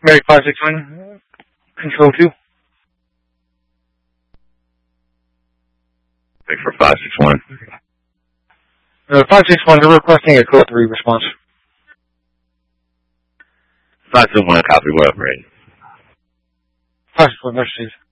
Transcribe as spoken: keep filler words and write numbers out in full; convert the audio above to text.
Mary five six one, control two. Thanks for five six one. Uh, five six one, they're requesting a code three response. five six one, copy, we're upgrading. five six one, message.